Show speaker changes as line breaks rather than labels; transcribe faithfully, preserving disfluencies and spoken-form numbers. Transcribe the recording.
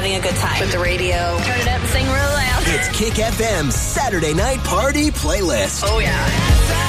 having a good time.
With the radio.
Turn it up and sing real loud.
It's Kick F M's Saturday Night Party Playlist.
Oh, yeah.